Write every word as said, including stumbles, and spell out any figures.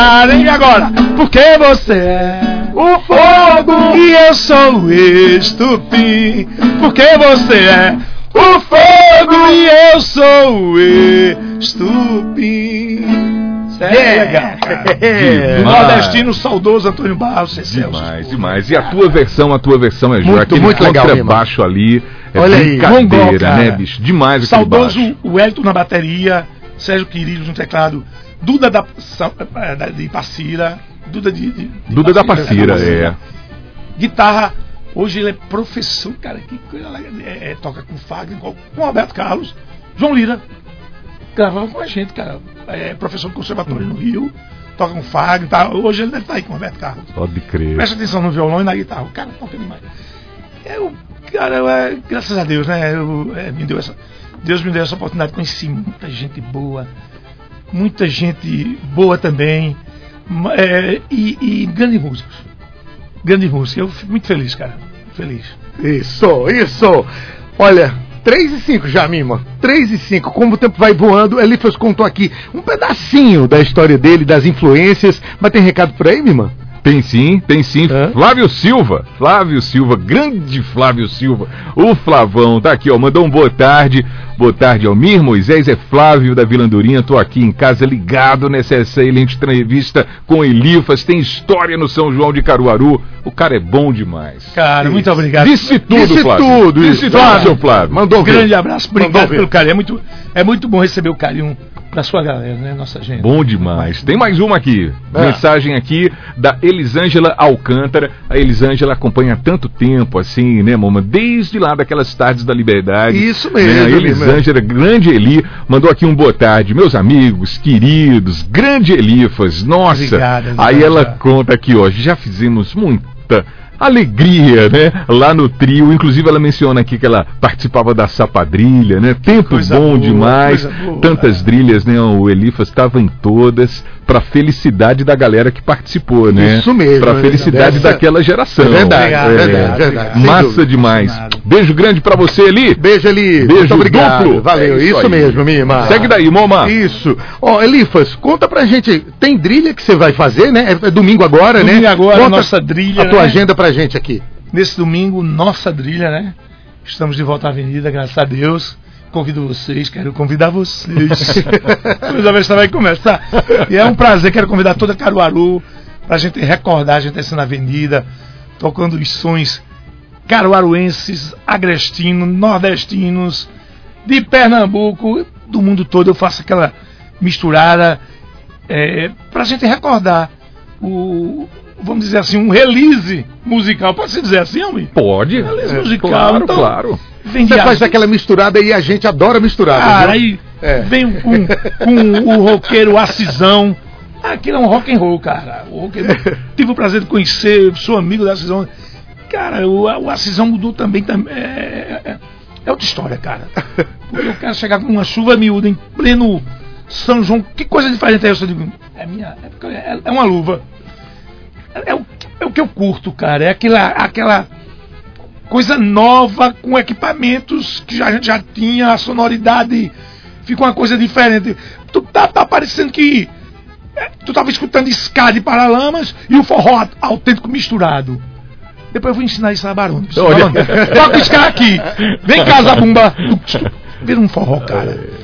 E agora? Porque você é o fogo e eu sou o estupim. Porque você é o fogo e eu sou o estupim. É legal, cara. Do nordestino saudoso Antônio Barros. Demais, demais. E a tua versão, a tua versão é João, aquele muito legal, contrabaixo ali. É olha brincadeira, aí, né, bicho? Demais. Saudoso o Hélito na bateria, Sérgio Quirilos no teclado, Duda da, da, de Passira, Duda de, de, de Duda da Passira, Passira, é. Guitarra, hoje ele é professor, cara, que coisa legal. É, é, toca com Fagner, com o Roberto Carlos, João Lira, gravava com a gente, cara. É professor do conservatório no Rio, toca com Fagner, tá? Hoje ele deve estar aí com o Roberto Carlos. Pode crer. Presta atenção no violão e na guitarra, o cara toca demais. Eu, cara, eu, é, graças a Deus, né? Eu, é, me deu essa, Deus me deu essa oportunidade, conheci muita gente boa, muita gente boa também, é, e, e grandes músicos. Grandes músicos. Eu fico muito feliz, cara. Feliz. Isso, isso. Olha, três e cinco já, Mima. três e cinco. Como o tempo vai voando, Elifas contou aqui um pedacinho da história dele, das influências. Mas tem recado por aí, Mima? Tem sim, tem sim. Hã? Flávio Silva, Flávio Silva, grande Flávio Silva, o Flavão, tá aqui, ó, mandou um boa tarde, boa tarde, Almir Moisés, é Flávio da Vila Andorinha, tô aqui em casa ligado nessa excelente entrevista com Elifas, tem história no São João de Caruaru, o cara é bom demais. Cara, Isso. muito obrigado. Disse tudo, Disse Flávio. tudo, Disse isso. tudo, Flávio. seu Flávio. Mandou Um ver. grande abraço, obrigado Mandou ver. pelo carinho. É muito, é muito bom receber o carinho da sua galera, né? Nossa gente. Bom demais. Tem mais uma aqui. Ah. Mensagem aqui da Elisângela Alcântara. A Elisângela acompanha há tanto tempo, assim, né, Moma? Desde lá daquelas tardes da Liberdade. Isso mesmo, Né? A mesmo. Elisângela, grande Eli, mandou aqui um boa tarde. Meus amigos, queridos, grande Elifas. Nossa. Obrigado, Aí Elisângela. ela conta aqui, ó. Já fizemos muita alegria, né? Lá no trio, inclusive ela menciona aqui que ela participava da sapadrilha, né? Tempo Coisa bom boa, demais, coisa boa. tantas drilhas, né? O Elifas estava em todas, pra felicidade da galera que participou, né? Isso mesmo, Pra né? felicidade Dessa- daquela geração. É verdade, Obrigado, É, verdade, verdade. Sem Massa dúvida. demais. Nada. Beijo grande pra você, Eli. Beijo, Eli. Beijo Muito obrigado. duplo. Valeu. É isso isso aí. mesmo, Mima. Segue daí, Moma. Isso. Ó, Elifas, conta pra gente. Tem drilha que você vai fazer, né? É domingo agora, né? Domingo agora, Conta nossa drilha, a tua né? agenda pra gente aqui. Nesse domingo, nossa drilha, né? Estamos de volta à avenida, graças a Deus. Convido vocês, quero convidar vocês. Depois a festa vai começar. E é um prazer, quero convidar toda Caruaru pra gente recordar, a gente descendo na avenida, tocando os sons caruaruenses, agrestinos, nordestinos, de Pernambuco, do mundo todo. Eu faço aquela misturada é, pra gente recordar o, vamos dizer assim, um release musical. Pode-se dizer assim, homem? Pode. Release É, musical. claro, então, claro. vem de Você faz azul. aquela misturada e a gente adora misturada. Cara, viu? aí É. vem com, com o roqueiro Acisão. Aquilo é um rock and roll, cara. O roqueiro, tive o prazer de conhecer, sou amigo da Acisão. Cara, o, o Acisão mudou também. tam- É, é, é outra história, cara. Eu quero chegar com uma chuva miúda em pleno São João. Que coisa diferente é essa? Eu digo, é minha. É, porque é, é uma luva. É, é o, é o que eu curto, cara. É aquela, aquela coisa nova com equipamentos que já- a gente já tinha, a sonoridade fica uma coisa diferente. Tu tá, tá parecendo que é, tu tava escutando ska de Paralamas e o forró autêntico misturado. Depois eu vou ensinar isso a Barone. Olha. Toca ska aqui. Vem cá, Zabumba. Vira um forró, cara.